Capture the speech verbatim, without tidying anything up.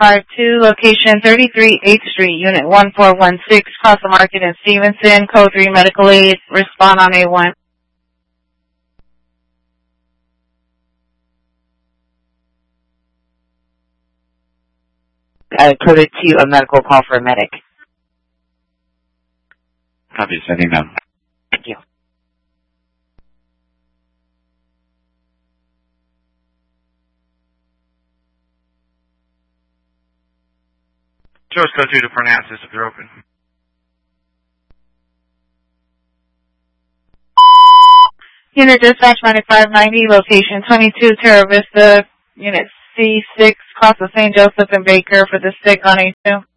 five two, location thirty-three eighth Street, Unit one four one six, Cross the Market in Stevenson, Code three Medical Aid. Respond on A one. Uh, coded to a medical call for a medic. Copy, sending now. Thank you. Source code two to pronounce this if you're open. Unit Dispatch ninety-five ninety, location twenty-two Terra Vista, Unit C six, Cross of Saint Joseph and Baker for the stick on A two.